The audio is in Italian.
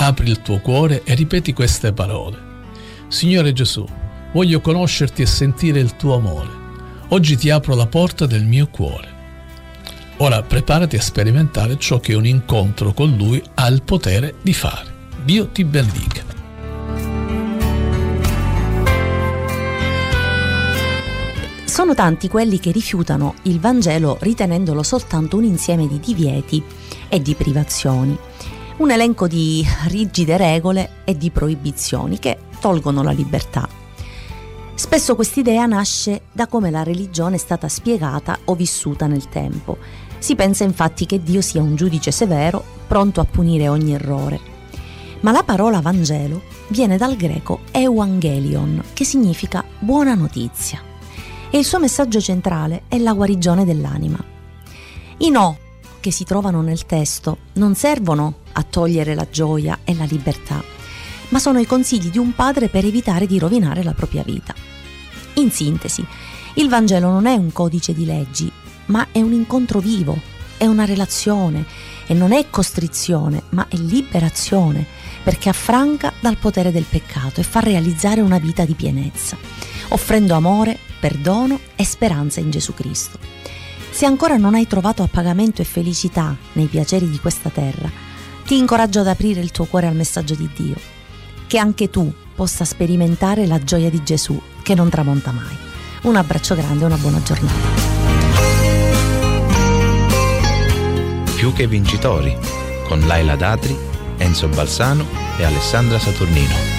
apri il tuo cuore e ripeti queste parole. Signore Gesù, voglio conoscerti e sentire il tuo amore. Oggi ti apro la porta del mio cuore. Ora preparati a sperimentare ciò che un incontro con Lui ha il potere di fare. Dio ti benedica. Sono tanti quelli che rifiutano il Vangelo ritenendolo soltanto un insieme di divieti e di privazioni, un elenco di rigide regole e di proibizioni che tolgono la libertà. Spesso quest'idea nasce da come la religione è stata spiegata o vissuta nel tempo. Si pensa infatti che Dio sia un giudice severo, pronto a punire ogni errore. Ma la parola Vangelo viene dal greco euangelion, che significa buona notizia. E il suo messaggio centrale è la guarigione dell'anima. I no che si trovano nel testo non servono a togliere la gioia e la libertà, ma sono i consigli di un padre per evitare di rovinare la propria vita. In sintesi, il Vangelo non è un codice di leggi, ma è un incontro vivo, è una relazione e non è costrizione, ma è liberazione, perché affranca dal potere del peccato e fa realizzare una vita di pienezza, offrendo amore, perdono e speranza in Gesù Cristo. Se ancora non hai trovato appagamento e felicità nei piaceri di questa terra, ti incoraggio ad aprire il tuo cuore al messaggio di Dio, che anche tu possa sperimentare la gioia di Gesù che non tramonta mai. Un abbraccio grande e una buona giornata. Più che vincitori, con Laila Datri, Enzo Balsano e Alessandra Saturnino.